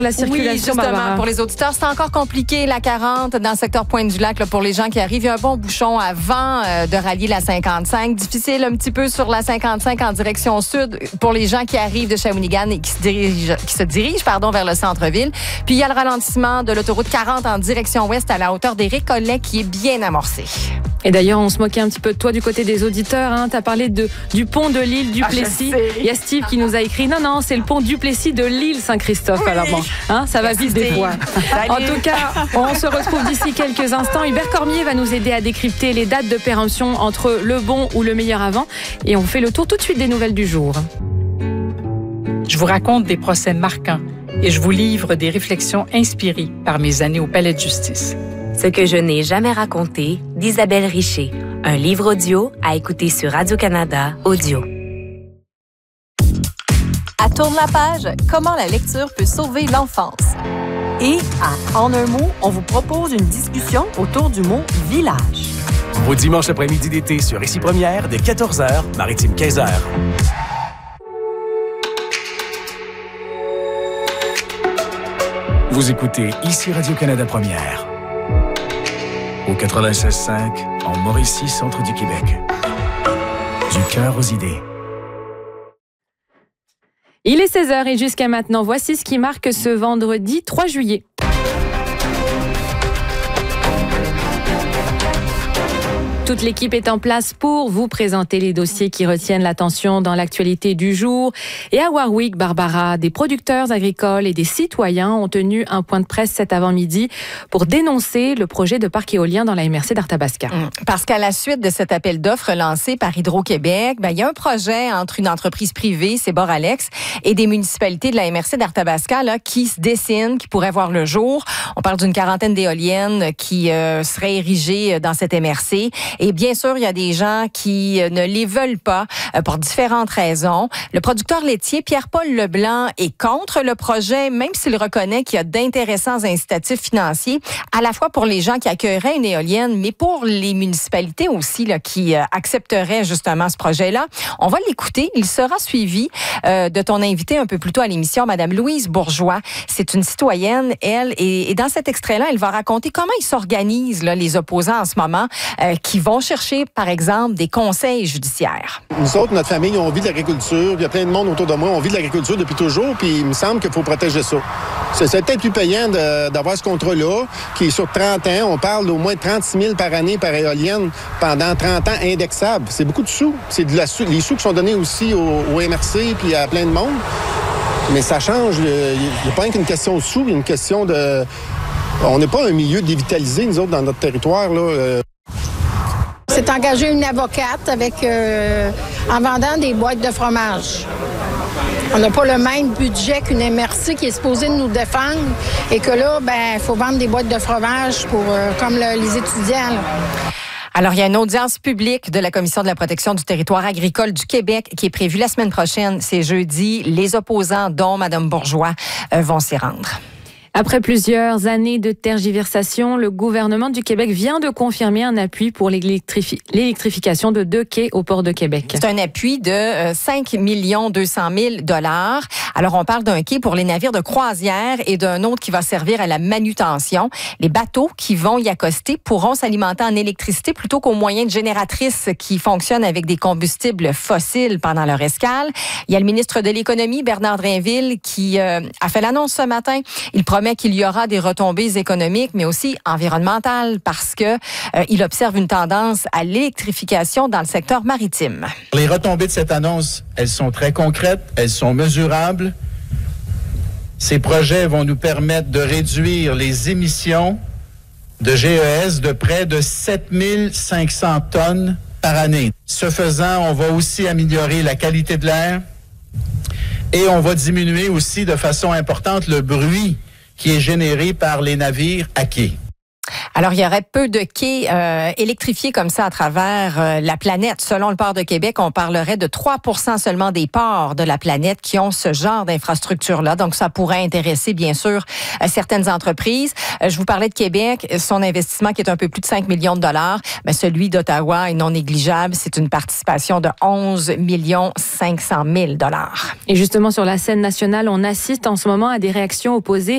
La circulation, oui, justement, Barbara. pour les auditeurs, c'est encore compliqué, la 40, dans le secteur Pointe-du-Lac, là, pour les gens qui arrivent. Il y a un bon bouchon avant de rallier la 55. Difficile un petit peu sur la 55 en direction sud pour les gens qui arrivent de Shawinigan et qui se dirigent vers le centre-ville. Puis il y a le ralentissement de l'autoroute 40 en direction ouest à la hauteur des Récollets qui est bien amorcé. Et d'ailleurs, on se moquait un petit peu de toi du côté des auditeurs. Hein. Tu as parlé du pont de l'île Duplessis. Il y a Steve qui nous a écrit, non, c'est le pont Duplessis de l'île Saint-Christophe. Oui. Alors bon, hein, ça va vite des fois. En tout cas, on se retrouve d'ici quelques instants. Hubert Cormier va nous aider à décrypter les dates de péremption entre le bon ou le meilleur avant. Et on fait le tour tout de suite des nouvelles du jour. Je vous raconte des procès marquants et je vous livre des réflexions inspirées par mes années au Palais de justice. Ce que je n'ai jamais raconté d'Isabelle Richer. Un livre audio à écouter sur Radio-Canada Audio. À Tourne la page, comment la lecture peut sauver l'enfance. Et à En un mot, on vous propose une discussion autour du mot village. Au dimanche après-midi d'été sur Ici Première, dès 14h, Maritime 15h. Vous écoutez Ici Radio-Canada Première. Au 96.5, en Mauricie, centre du Québec. Du cœur aux idées. Il est 16h et jusqu'à maintenant, voici ce qui marque ce vendredi 3 juillet. Toute l'équipe est en place pour vous présenter les dossiers qui retiennent l'attention dans l'actualité du jour. Et à Warwick, Barbara, des producteurs agricoles et des citoyens ont tenu un point de presse cet avant-midi pour dénoncer le projet de parc éolien dans la MRC d'Arthabasca. Parce qu'à la suite de cet appel d'offres lancé par Hydro-Québec, il y a un projet entre une entreprise privée, c'est Boralex, et des municipalités de la MRC d'Arthabasca là, qui se dessinent, qui pourraient voir le jour. On parle d'une quarantaine d'éoliennes qui seraient érigées dans cette MRC. Et bien sûr, il y a des gens qui ne les veulent pas pour différentes raisons. Le producteur laitier Pierre-Paul Leblanc est contre le projet, même s'il reconnaît qu'il y a d'intéressants incitatifs financiers, à la fois pour les gens qui accueilleraient une éolienne, mais pour les municipalités aussi là, qui accepteraient justement ce projet-là. On va l'écouter. Il sera suivi de ton invité un peu plus tôt à l'émission, Madame Louise Bourgeois. C'est une citoyenne, elle, et dans cet extrait-là, elle va raconter comment ils s'organisent, là, les opposants en ce moment, qui vont chercher, par exemple, des conseils judiciaires. Nous autres, notre famille, on vit de l'agriculture. Il y a plein de monde autour de moi. On vit de l'agriculture depuis toujours, puis il me semble qu'il faut protéger ça. C'est peut-être plus payant d'avoir ce contrat-là, qui est sur 30 ans. On parle d'au moins 36 000 par année par éolienne pendant 30 ans indexable. C'est beaucoup de sous. C'est les sous qui sont donnés aussi au MRC puis à plein de monde. Mais ça change. Il n'y a pas qu'une question de sous, il y a une question de... On n'est pas un milieu dévitalisé, nous autres, dans notre territoire, là. C'est engagé une avocate en vendant des boîtes de fromage. On n'a pas le même budget qu'une MRC qui est supposée nous défendre et que là, il faut vendre des boîtes de fromage pour comme les étudiants. Là. Alors, il y a une audience publique de la Commission de la protection du territoire agricole du Québec qui est prévue la semaine prochaine. C'est jeudi. Les opposants, dont Mme Bourgeois, vont s'y rendre. Après plusieurs années de tergiversation, le gouvernement du Québec vient de confirmer un appui pour l'électrification de 2 quais au port de Québec. C'est un appui de 5 200 000 $. Alors, on parle d'un quai pour les navires de croisière et d'un autre qui va servir à la manutention. Les bateaux qui vont y accoster pourront s'alimenter en électricité plutôt qu'aux moyens de génératrices qui fonctionnent avec des combustibles fossiles pendant leur escale. Il y a le ministre de l'Économie, Bernard Drinville, qui a fait l'annonce ce matin. Il promet qu'il y aura des retombées économiques, mais aussi environnementales, parce que il observe une tendance à l'électrification dans le secteur maritime. Les retombées de cette annonce, elles sont très concrètes, elles sont mesurables. Ces projets vont nous permettre de réduire les émissions de GES de près de 7 500 tonnes par année. Ce faisant, on va aussi améliorer la qualité de l'air et on va diminuer aussi de façon importante le bruit qui est généré par les navires à quai. Alors, il y aurait peu de quais électrifiés comme ça à travers la planète. Selon le port de Québec, on parlerait de 3% seulement des ports de la planète qui ont ce genre d'infrastructure-là. Donc, ça pourrait intéresser, bien sûr, certaines entreprises. Je vous parlais de Québec, son investissement qui est un peu plus de 5 millions de $. Mais celui d'Ottawa est non négligeable. C'est une participation de 11 500 000 $. Et justement, sur la scène nationale, on assiste en ce moment à des réactions opposées